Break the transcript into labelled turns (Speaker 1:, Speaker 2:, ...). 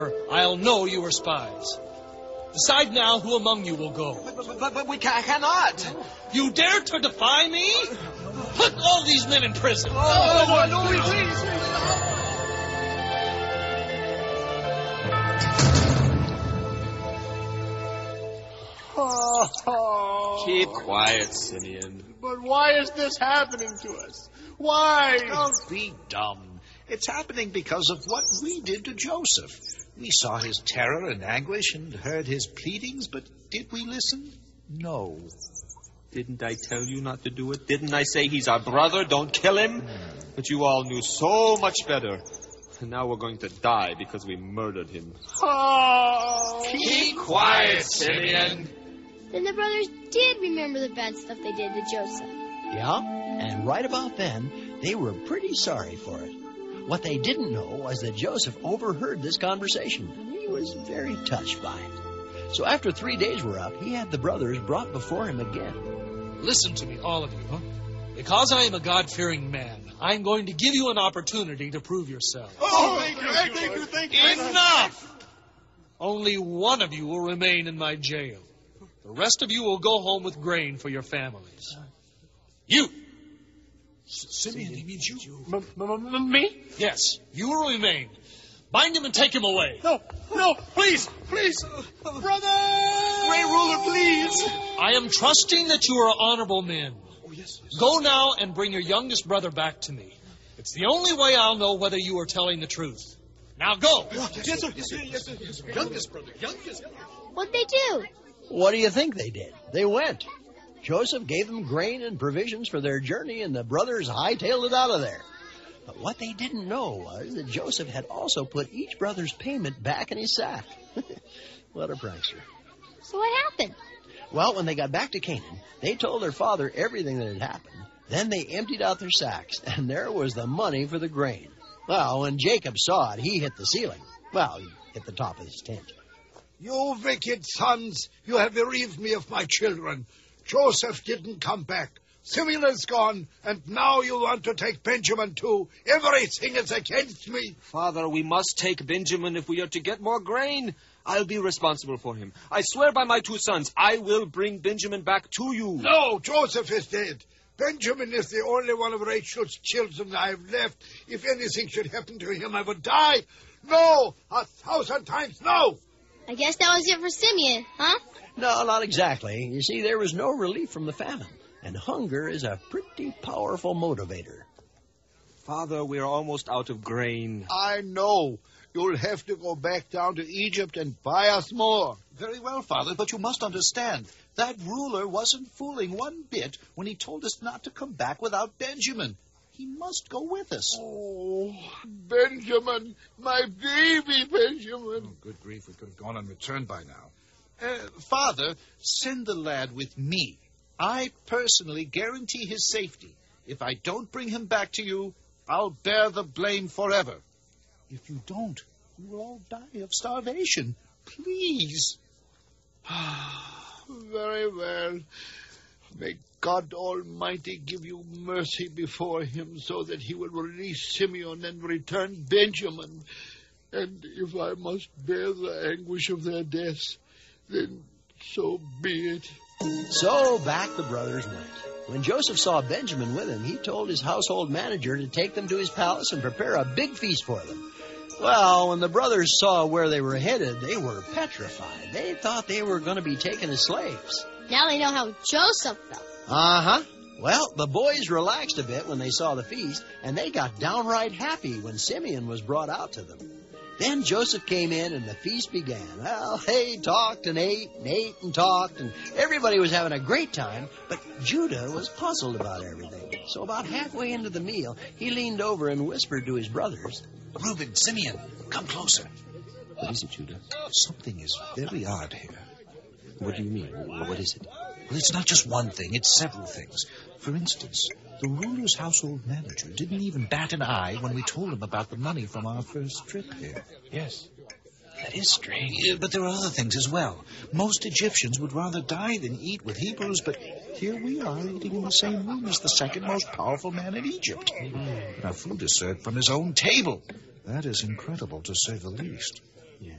Speaker 1: I'll know you are spies. Decide now who among you will go.
Speaker 2: But we cannot.
Speaker 1: You dare to defy me? Put all these men in prison.
Speaker 2: No, please.
Speaker 3: Keep quiet, Simeon.
Speaker 4: But why is this happening to us? Why?
Speaker 5: Don't be dumb. It's happening because of what we did to Joseph. We saw his terror and anguish and heard his pleadings, but did we listen? No.
Speaker 3: Didn't I tell you not to do it? Didn't I say he's our brother? Don't kill him? But you all knew so much better. And now we're going to die because we murdered him.
Speaker 4: Oh.
Speaker 3: Keep quiet, Simeon.
Speaker 6: Then the brothers did remember the bad stuff they did to Joseph.
Speaker 7: Yeah, and right about then, they were pretty sorry for it. What they didn't know was that Joseph overheard this conversation, and he was very touched by it. So after 3 days were up, he had the brothers brought before him again.
Speaker 1: Listen to me, all of you. Because I am a God-fearing man, I'm going to give you an opportunity to prove yourself.
Speaker 4: Oh, thank you.
Speaker 1: Enough! Only one of you will remain in my jail. The rest of you will go home with grain for your families. You!
Speaker 5: Simeon, he means you.
Speaker 4: Me?
Speaker 1: Yes, you will remain. Bind him and take him away.
Speaker 4: No, please. Brother!
Speaker 2: Great ruler, please.
Speaker 1: I am trusting that you are honorable men.
Speaker 5: Oh, yes.
Speaker 1: Go now and bring your youngest brother back to me. It's the only way I'll know whether you are telling the truth. Now go!
Speaker 4: Yes, sir.
Speaker 5: Youngest brother.
Speaker 6: What'd they do?
Speaker 7: What do you think they did? They went. Joseph gave them grain and provisions for their journey, and the brothers hightailed it out of there. But what they didn't know was that Joseph had also put each brother's payment back in his sack. What a prankster.
Speaker 6: So what happened?
Speaker 7: Well, when they got back to Canaan, they told their father everything that had happened. Then they emptied out their sacks, and there was the money for the grain. Well, when Jacob saw it, he hit the ceiling. Well, he hit the top of his tent.
Speaker 8: You wicked sons, you have bereaved me of my children. Joseph didn't come back. Simeon is gone, and now you want to take Benjamin too. Everything is against me.
Speaker 3: Father, we must take Benjamin if we are to get more grain. I'll be responsible for him. I swear by my 2 sons, I will bring Benjamin back to you.
Speaker 8: No, Joseph is dead. Benjamin is the only one of Rachel's children I have left. If anything should happen to him, I would die. No, 1,000 times no.
Speaker 6: I guess that was it for Simeon, huh?
Speaker 7: No, not exactly. You see, there was no relief from the famine, and hunger is a pretty powerful motivator.
Speaker 3: Father, we're almost out of grain.
Speaker 8: I know. You'll have to go back down to Egypt and buy us more.
Speaker 5: Very well, Father, but you must understand, that ruler wasn't fooling one bit when he told us not to come back without Benjamin. He must go with us.
Speaker 8: Oh, Benjamin, my baby Benjamin.
Speaker 5: Oh, good grief, we could have gone and returned by now. Father, send the lad with me. I personally guarantee his safety. If I don't bring him back to you, I'll bear the blame forever. If you don't, we will all die of starvation. Please.
Speaker 8: Very well. May God Almighty give you mercy before him so that he will release Simeon and return Benjamin. And if I must bear the anguish of their deaths, then so be it.
Speaker 7: So back the brothers went. When Joseph saw Benjamin with him, he told his household manager to take them to his palace and prepare a big feast for them. Well, when the brothers saw where they were headed, they were petrified. They thought they were going to be taken as slaves.
Speaker 6: Now they know how Joseph felt.
Speaker 7: Uh-huh. Well, the boys relaxed a bit when they saw the feast, and they got downright happy when Simeon was brought out to them. Then Joseph came in, and the feast began. Well, they talked and ate and talked, and everybody was having a great time, but Judah was puzzled about everything. So about halfway into the meal, he leaned over and whispered to his brothers,
Speaker 5: Reuben, Simeon, come closer.
Speaker 3: What is it, Judah?
Speaker 5: Something is very odd here.
Speaker 3: What do you mean? What is it?
Speaker 5: Well, it's not just one thing, it's several things. For instance, the ruler's household manager didn't even bat an eye when we told him about the money from our first trip here.
Speaker 3: Yes. That is strange.
Speaker 5: Yeah, but there are other things as well. Most Egyptians would rather die than eat with Hebrews, but here we are eating in the same room as the second most powerful man in Egypt. And our food is served from his own table. That is incredible, to say the least.